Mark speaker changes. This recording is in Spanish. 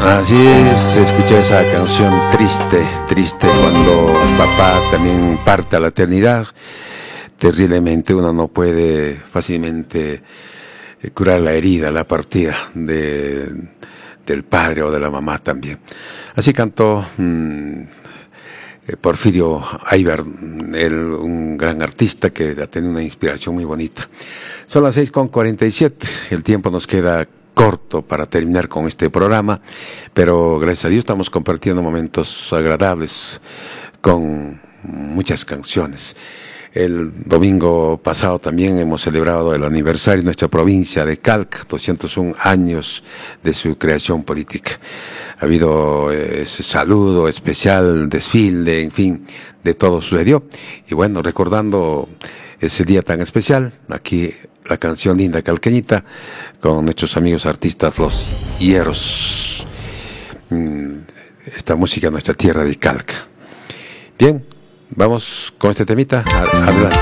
Speaker 1: Así es, se escucha esa canción triste, triste cuando papá también parte a la eternidad. Terriblemente uno no puede fácilmente curar la herida, la partida del padre o de la mamá también. Así cantó Porfirio Aybar, un gran artista que ha tenido una inspiración muy bonita. Son las 6:47, el tiempo nos queda corto para terminar con este programa, pero gracias a Dios estamos compartiendo momentos agradables con muchas canciones. El domingo pasado también hemos celebrado el aniversario de nuestra provincia de Calca, 201 años de su creación política. Ha habido ese saludo especial, desfile, en fin, de todo sucedió. Y bueno, recordando ese día tan especial, aquí la canción linda calqueñita con nuestros amigos artistas Los Hierros. Esta música, nuestra tierra de Calca. Bien, vamos con este temita. Adelante.